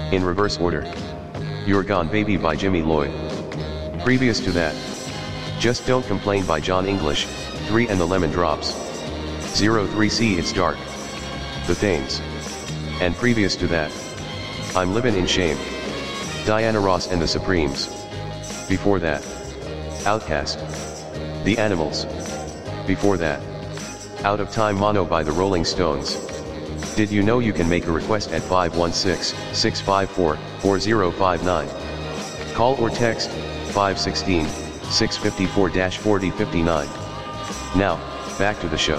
In reverse order. You're Gone Baby by Jimmy Lloyd. Previous to that, Just Don't Complain by John English, 3 and the Lemon Drops. 03C It's Dark. The Thames. And previous to that, I'm Livin' in Shame. Diana Ross and the Supremes. Before that, Outkast. The Animals. Before that, Out of Time Mono by the Rolling Stones. Did you know you can make a request at 516-654-4059? Call or text 516-654-4059. Now, back to the show.